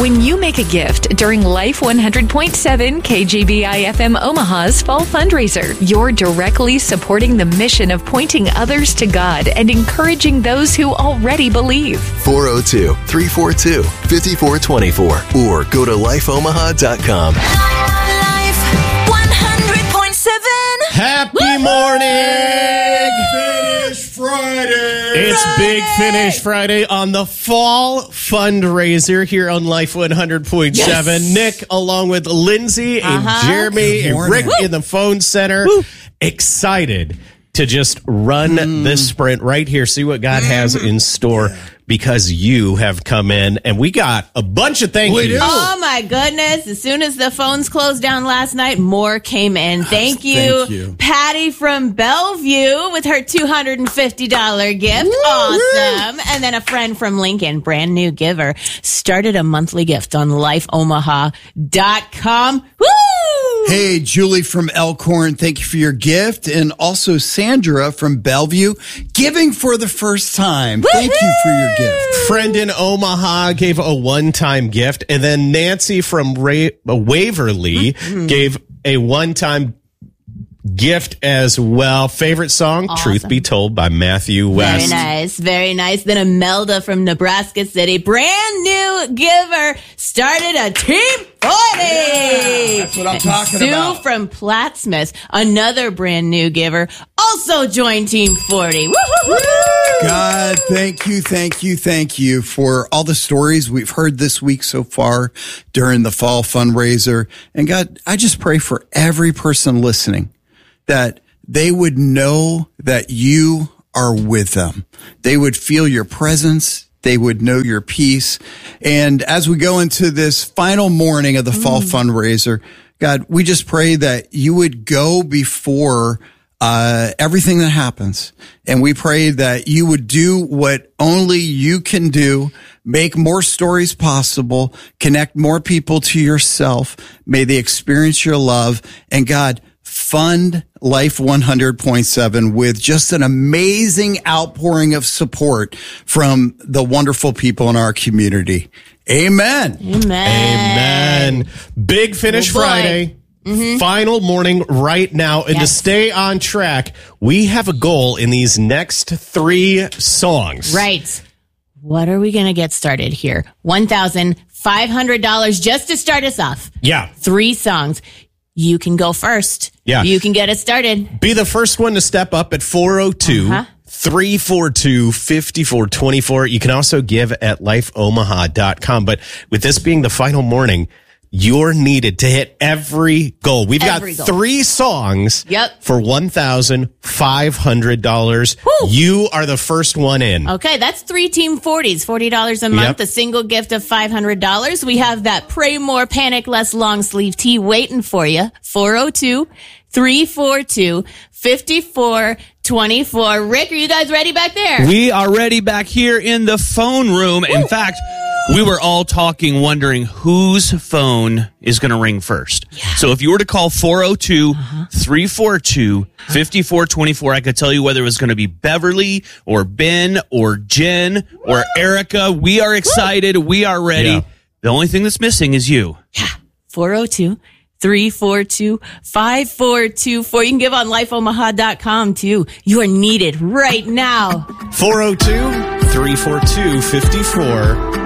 When you make a gift during Life 100.7 KGBI FM Omaha's Fall Fundraiser, you're directly supporting the mission of pointing others to God and encouraging those who already believe. 402-342-5424 or go to lifeomaha.com. Life 100.7. Happy morning! Finish Friday! It's Big Finish Friday on the Fall Fundraiser here on Life 100.7. Yes. Nick, along with Lindsay and Jeremy and Rick in the phone center. Excited to just run this sprint right here. See what God has in store because you have come in and we got a bunch of thank yous. Oh my goodness. As soon as the phones closed down last night, more came in. Thank you. Patty from Bellevue with her $250 gift. Awesome. And then a friend from Lincoln, brand new giver, started a monthly gift on lifeomaha.com. Woo! Hey, Julie from Elkhorn, thank you for your gift. And also Sandra from Bellevue, giving for the first time. Thank you for your gift. Friend in Omaha gave a one-time gift. And then Nancy from Waverly gave a one-time gift as well. Favorite song, Awesome. Truth Be Told by Matthew West. Very nice. Very nice. Then Imelda from Nebraska City, brand new giver, started a Team 40. That's what I'm talking Sue about. from Plattsmouth, another brand new giver, also joined Team 40. Woo-hoo-hoo! God, thank you for all the stories we've heard this week so far during the fall fundraiser. And God, I just pray for every person listening that they would know that you are with them. They would feel your presence. They would know your peace. And as we go into this final morning of the fall fundraiser, God, we just pray that you would go before everything that happens. And we pray that you would do what only you can do, make more stories possible, connect more people to yourself. May they experience your love. And God, fund Life 100.7 with just an amazing outpouring of support from the wonderful people in our community. Amen. Amen. Big Finish Friday. Final morning right now. And to stay on track, we have a goal in these next 3 songs. Right. What are we going to get started here? $1,500 just to start us off. Yeah. 3 songs. You can go first. Yeah. You can get it started. Be the first one to step up at 402-342-5424. You can also give at lifeomaha.com. But with this being the final morning, you're needed to hit every goal. We've got 3 songs for $1,500. You are the first one in. Okay, that's 3 Team 40s, $40 a month, a single gift of $500. We have that Pray More, Panic Less long sleeve tee waiting for you. 402-342-5424. Rick, are you guys ready back there? We are ready back here in the phone room. In fact, we were all talking, wondering whose phone is going to ring first. Yeah. So if you were to call 402-342-5424, I could tell you whether it was going to be Beverly or Ben or Jen or Erica. We are excited. We are ready. Yeah. The only thing that's missing is you. Yeah. 402-342-5424. You can give on lifeomaha.com too. You are needed right now. 402-342-5424.